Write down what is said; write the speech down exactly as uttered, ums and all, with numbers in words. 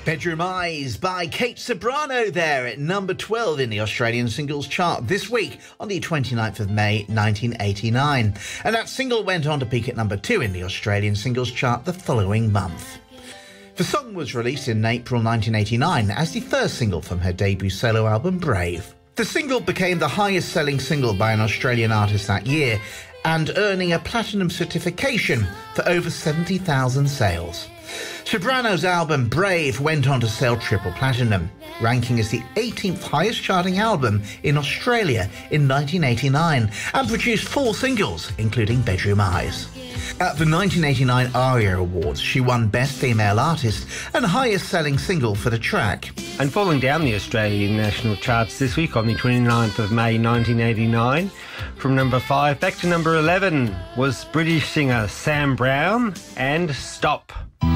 Bedroom Eyes by Kate Ceberano there at number twelve in the Australian singles chart this week on the twenty-ninth of May nineteen eighty-nine. And that single went on to peak at number two in the Australian singles chart the following month. The song was released in April nineteen eighty-nine as the first single from her debut solo album Brave. The single became the highest selling single by an Australian artist that year and earning a platinum certification for over seventy thousand sales. Ceberano's album Brave went on to sell triple platinum, ranking as the eighteenth highest charting album in Australia in nineteen eighty-nine, and produced four singles, including Bedroom Eyes. At the nineteen eighty-nine ARIA Awards, she won Best Female Artist and highest selling single for the track. And falling down the Australian national charts this week on the twenty-ninth of May nineteen eighty-nine, from number five back to number eleven was British singer Sam Brown and Stop.